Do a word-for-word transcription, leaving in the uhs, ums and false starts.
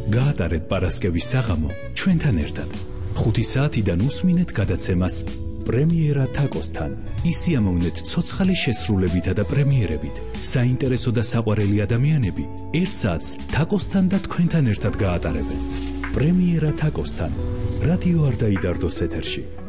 გაატარეთ პარასკევის საღამო ჩვენთან ერთად. ხუთი საათიდან usმინეთ გადაცემას პრემიერა თაკოსთან. ისიამოვნეთ ცოცხალი შესრულებითა და პრემიერებით. საინტერესო და საყვარელი ადამიანები ერთ საათს თაკოსთან და თქვენთან ერთად გაატარებენ. პრემიერა თაკოსთან. რადიო არ დაიდარდოს ეთერში.